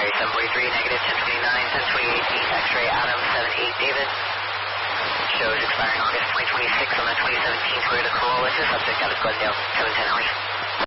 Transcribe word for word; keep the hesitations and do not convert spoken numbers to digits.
Larry seven forty-three, negative ten twenty-nine, ten twenty-eight, X-ray Adam seven eight David. Shows expiring August twenty twenty-six on the twenty seventeen Toyota Corolla to subject out of Glendale, seven ten hours.